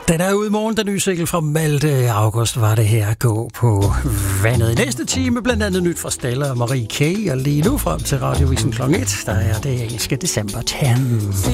Den er ude i morgen, den nye single fra Malte August var det her at gå på vandet. I næste time blandt andet nyt fra Stella og Marie K. Og lige nu frem til Radiovisen kl. 1, der er det engelske december 10.